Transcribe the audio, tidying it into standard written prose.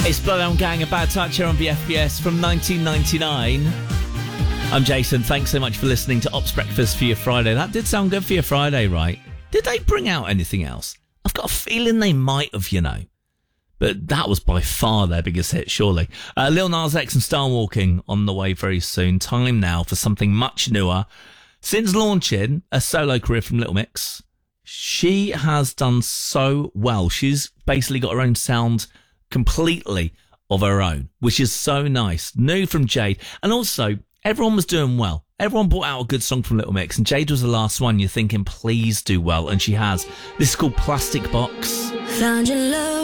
It's Bloodhound Gang, A Bad Touch here on BFBS from 1999. I'm Jason. Thanks so much for listening to Ops Breakfast for your Friday. That did sound good for your Friday, right? Did they bring out anything else? I've got a feeling they might have, But that was by far their biggest hit, surely. Lil Nas X and Star Walking on the way very soon. Time now for something much newer. Since launching a solo career from Little Mix, she has done so well. She's basically got her own sound completely of her own, which is so nice. New from Jade. And also, everyone was doing well. Everyone brought out a good song from Little Mix, and Jade was the last one. You're thinking, please do well. And she has. This is called Plastic Box. Found your love